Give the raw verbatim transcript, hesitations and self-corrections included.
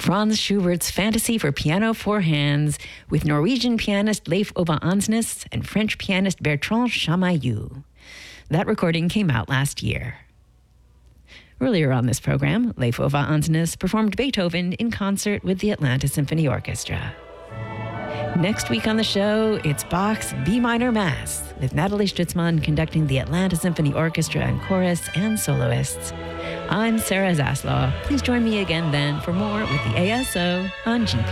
Franz Schubert's Fantasy for Piano Four Hands with Norwegian pianist Leif Ove Ansnes and French pianist Bertrand Chamayou. That recording came out last year. Earlier on this program, Leif Ove Ansnes performed Beethoven in concert with the Atlanta Symphony Orchestra. Next week on the show, it's Bach's B minor Mass with Natalie Stutzman conducting the Atlanta Symphony Orchestra and chorus and soloists. I'm Sarah Zaslaw. Please join me again then for more with the A S O on G P